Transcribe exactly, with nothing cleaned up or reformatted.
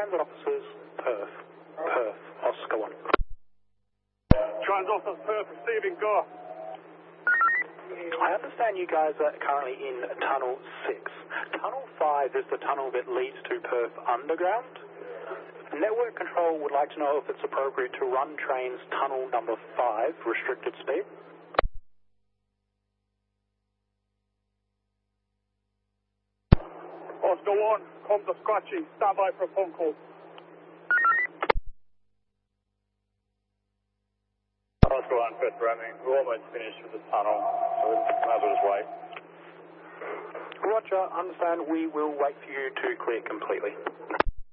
Transit officers, Perth. Perth, Oscar one. Transit officers, Perth, receiving, go. I understand you guys are currently in Tunnel six. Tunnel five is the tunnel that leads to Perth Underground. Network Control would like to know if it's appropriate to run trains Tunnel number five, restricted speed. Oscar one, comms are scratchy, stand by for a phone call. Oscar one, Perth ramming, we're almost finished with the tunnel, so we might as well just wait. Roger, understand, we will wait for you to clear completely.